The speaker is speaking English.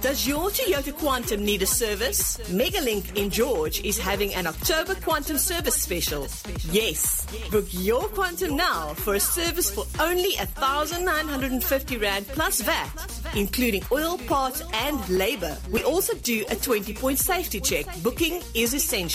Does your Toyota Quantum need a service? Megalink in George is having an October Quantum service special. Yes, book your Quantum now for a service for only 1,950 Rand plus VAT, including oil, parts and labor. We also do a 20-point safety check. Booking is essential.